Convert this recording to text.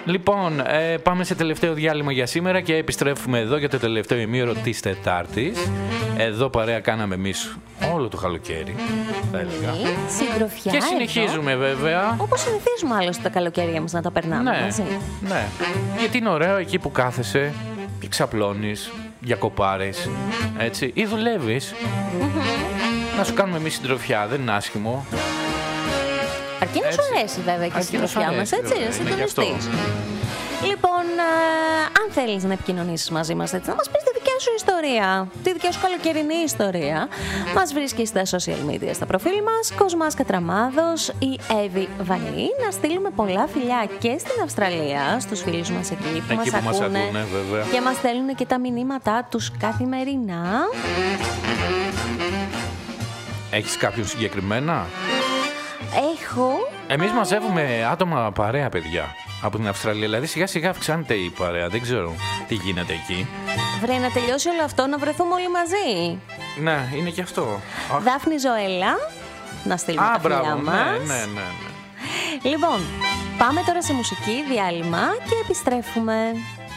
Λοιπόν, πάμε σε τελευταίο διάλειμμα για σήμερα και επιστρέφουμε εδώ για το τελευταίο ημίωρο της Τετάρτης. Εδώ παρέα κάναμε εμείς όλο το καλοκαίρι, θα έλεγα. Συντροφιά. Και συνεχίζουμε βέβαια. Όπως συνηθίζουμε άλλωστε τα καλοκαίρια μας να τα περνάμε μαζί. Ναι. Γιατί είναι ωραίο εκεί που κάθεσαι, ξαπλώνεις, διακοπάρεις, έτσι, ή δουλεύεις. Να σου κάνουμε εμείς συντροφιά, δεν είναι άσχημο. Αρκεί να σου αρέσει βέβαια και η συντροφιά μας, έτσι, να συντονιστείς. Λοιπόν, αν θέλεις να επικοινωνήσεις μαζί μας, έτσι, να μας πεις τη δικιά σου ιστορία, τη δικιά σου καλοκαιρινή ιστορία, μας βρίσκεις στα social media, στα προφίλ μας, Κοσμάς Κατραμάδος ή Εύη Βανή. Να στείλουμε πολλά φιλιά και στην Αυστραλία, στους φίλους μας εκεί που μας ακούνε και μας στέλνουν και τα μηνύματά τους καθημερινά. Έχεις κάποιον συγκεκριμένα? Έχω. Εμείς μαζεύουμε άτομα παρέα, παιδιά, από την Αυστραλία. Δηλαδή σιγά σιγά αυξάνεται η παρέα. Δεν ξέρω τι γίνεται εκεί. Βρε, να τελειώσει όλο αυτό, να βρεθούμε όλοι μαζί. Ναι, είναι και αυτό. Δάφνη Ζωέλα, να στείλουμε τα φιλιά μας. Ναι. Λοιπόν, πάμε τώρα σε μουσική διάλειμμα και επιστρέφουμε.